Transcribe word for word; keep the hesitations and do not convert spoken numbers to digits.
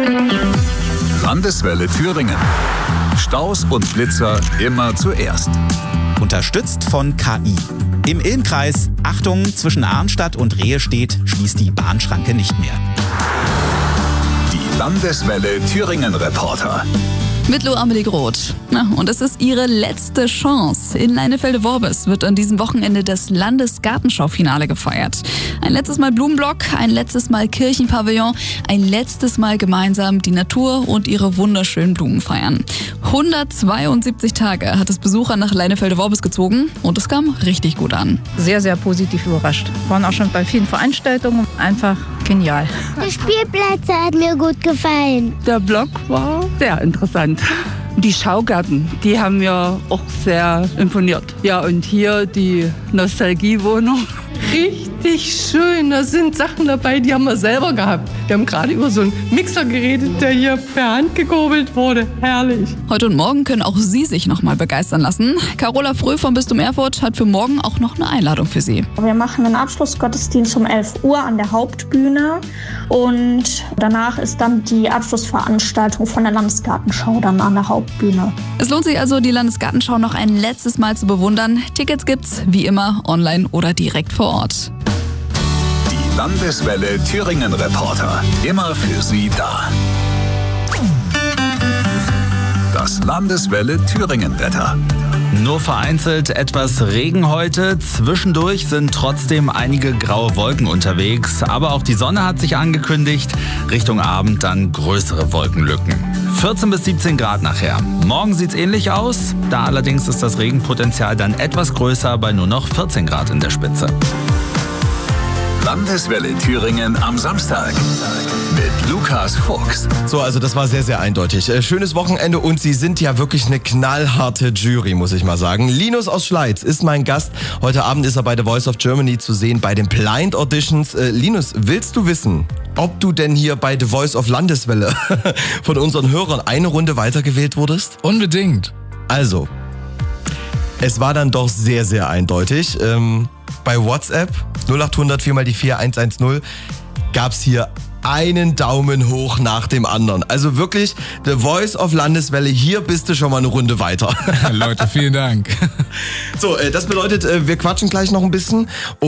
Landeswelle Thüringen. Staus und Blitzer immer zuerst. Unterstützt von K I. Im Ilm-Kreis, Achtung, zwischen Arnstadt und Rehestedt schließt die Bahnschranke nicht mehr. Die Landeswelle Thüringen Reporter. Mit Lo Amelie Groth. Na, und es ist ihre letzte Chance. In Leinefelde-Worbis wird an diesem Wochenende das Landesgartenschau-Finale gefeiert. Ein letztes Mal Blumenblock, ein letztes Mal Kirchenpavillon, ein letztes Mal gemeinsam die Natur und ihre wunderschönen Blumen feiern. hundertzweiundsiebzig Tage hat es Besucher nach Leinefelde-Worbis gezogen und es kam richtig gut an. Sehr, sehr positiv überrascht. Waren auch schon bei vielen Veranstaltungen. Einfach genial. Die Spielplätze hat mir gut gefallen. Der Block war sehr interessant. Die Schaugärten, die haben mir auch sehr imponiert. Ja, und hier die Nostalgiewohnung. Richtig schön. Da sind Sachen dabei, die haben wir selber gehabt. Wir haben gerade über so einen Mixer geredet, der hier per Hand gekurbelt wurde. Herrlich. Heute und morgen können auch Sie sich noch mal begeistern lassen. Carola Fröh vom Bistum Erfurt hat für morgen auch noch eine Einladung für Sie. Wir machen einen Abschlussgottesdienst um elf Uhr an der Hauptbühne und danach ist dann die Abschlussveranstaltung von der Landesgartenschau dann an der Hauptbühne. Es lohnt sich also, die Landesgartenschau noch ein letztes Mal zu bewundern. Tickets gibt's wie immer online oder direkt vor Ort. Die Landeswelle Thüringen Reporter. Immer für Sie da. Das Landeswelle Thüringen Wetter. Nur vereinzelt etwas Regen heute. Zwischendurch sind trotzdem einige graue Wolken unterwegs. Aber auch die Sonne hat sich angekündigt. Richtung Abend dann größere Wolkenlücken. vierzehn bis siebzehn Grad nachher. Morgen sieht's ähnlich aus. Da allerdings ist das Regenpotenzial dann etwas größer bei nur noch vierzehn Grad in der Spitze. Landeswelle Thüringen am Samstag mit Lukas Fuchs. So, also das war sehr, sehr eindeutig. Äh, schönes Wochenende und Sie sind ja wirklich eine knallharte Jury, muss ich mal sagen. Linus aus Schleiz ist mein Gast. Heute Abend ist er bei The Voice of Germany zu sehen bei den Blind Auditions. Äh, Linus, willst du wissen, ob du denn hier bei The Voice of Landeswelle von unseren Hörern eine Runde weitergewählt wurdest? Unbedingt. Also, es war dann doch sehr, sehr eindeutig. Ähm, bei WhatsApp null acht hundert vier mal die vier eins eins null gab's hier einen Daumen hoch nach dem anderen. Also wirklich, The Voice of Landeswelle, hier bist du schon mal eine Runde weiter. Leute, vielen Dank. So, äh, das bedeutet, äh, wir quatschen gleich noch ein bisschen.